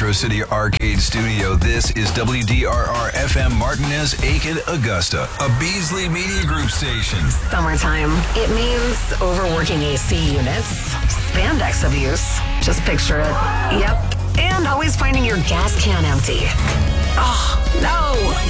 Metro City Arcade Studio. This is WDRR-FM Martinez, Aiken, Augusta, a Beasley Media Group station. Summertime. It means overworking AC units, spandex abuse. Just picture it. Yep. And always finding your gas can empty. Oh, no.